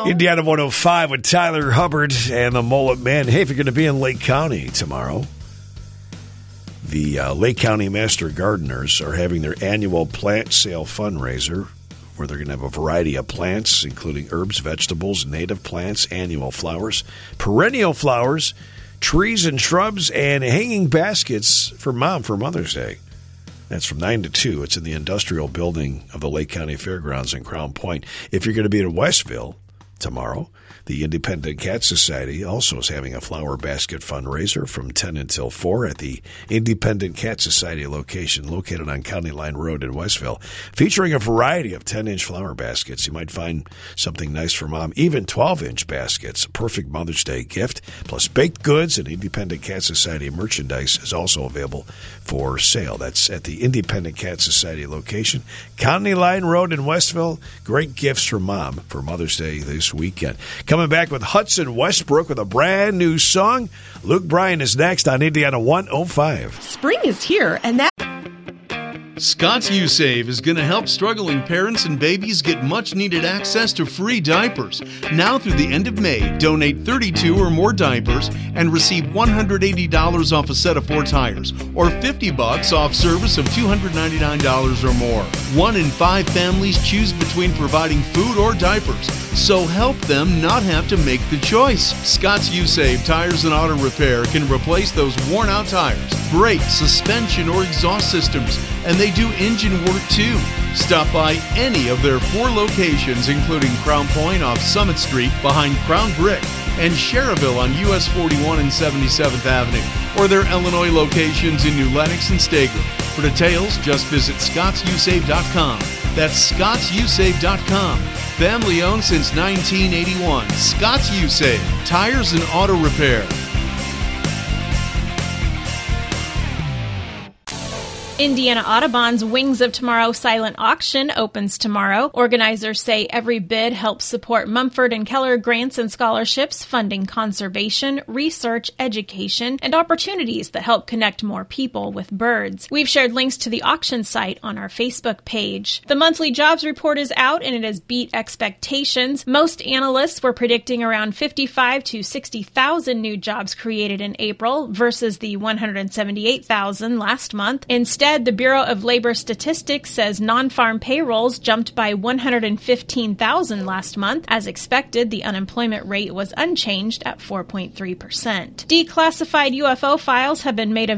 Indiana 105 with Tyler Hubbard and the Mullet Man. Hey, if you're going to be in Lake County tomorrow, the Lake County Master Gardeners are having their annual plant sale fundraiser where they're going to have a variety of plants, including herbs, vegetables, native plants, annual flowers, perennial flowers, trees and shrubs, and hanging baskets for Mom for Mother's Day. That's from 9 to 2. It's in the industrial building of the Lake County Fairgrounds in Crown Point. If you're going to be in Westville tomorrow, the Independent Cat Society also is having a flower basket fundraiser from 10 until 4 at the Independent Cat Society location located on County Line Road in Westville, featuring a variety of 10-inch flower baskets. You might find something nice for Mom, even 12-inch baskets, a perfect Mother's Day gift, plus baked goods and Independent Cat Society merchandise is also available for sale. That's at the Independent Cat Society location, County Line Road in Westville. Great gifts for Mom for Mother's Day this weekend. Coming back with Hudson Westbrook with a brand new song. Luke Bryan is next on Indiana 105. Spring is here, and that... Scott's U-Save is going to help struggling parents and babies get much-needed access to free diapers. Now through the end of May, donate 32 or more diapers and receive $180 off a set of 4 tires or $50 off service of $299 or more. 1 in 5 families choose between providing food or diapers, so help them not have to make the choice. Scott's U-Save Tires and Auto Repair can replace those worn-out tires, brakes, suspension, or exhaust systems, and they do engine work too. Stop by any of their 4 locations, including Crown Point off Summit Street behind Crown Brick and Cherville on US 41 and 77th Avenue, or their Illinois locations in New Lenox and Stager. For details, just visit ScottsUSave.com. That's ScottsUSave.com. Family owned since 1981. Scott's U-Save, tires and auto repair. Indiana Audubon's Wings of Tomorrow silent auction opens tomorrow. Organizers say every bid helps support Mumford and Keller grants and scholarships, funding conservation, research, education, and opportunities that help connect more people with birds. We've shared links to the auction site on our Facebook page. The monthly jobs report is out and it has beat expectations. Most analysts were predicting around 55 to 60,000 new jobs created in April versus the 178,000 last month. Instead, the Bureau of Labor Statistics says non-farm payrolls jumped by 115,000 last month. As expected, the unemployment rate was unchanged at 4.3%. Declassified UFO files have been made available